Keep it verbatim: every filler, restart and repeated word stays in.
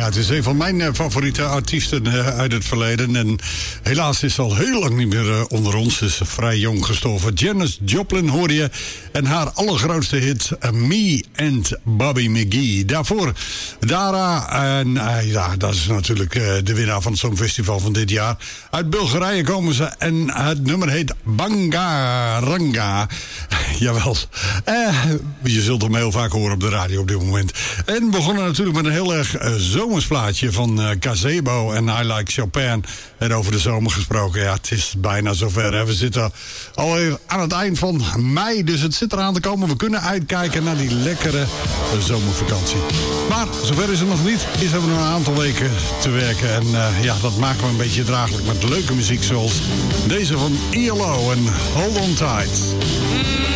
het is een van mijn uh, favoriete artiesten uh, uit het verleden. En helaas is ze al heel lang niet meer uh, onder ons. Ze is vrij jong gestorven. Janis Joplin hoorde je. En haar allergrootste hit, uh, Me and Bobby McGee. Daarvoor Dara. En uh, ja, dat is natuurlijk uh, de winnaar van het Songfestival van dit jaar. Uit Bulgarije komen ze. En het nummer heet Bangaranga. Jawel. Uh, je zult hem heel vaak horen op de radio op dit moment. En we begonnen natuurlijk met een heel erg uh, zomersplaatje van uh, Gazebo en I Like Chopin. En over de zomer gesproken, ja, het is bijna zover. Hè. We zitten alweer aan het eind van mei, dus het zit eraan te komen. We kunnen uitkijken naar die lekkere uh, zomervakantie. Maar zover is het nog niet. Is hebben we nog een aantal weken te werken. En uh, ja, dat maken we een beetje draaglijk met leuke muziek zoals deze van E L O en Hold On Tight.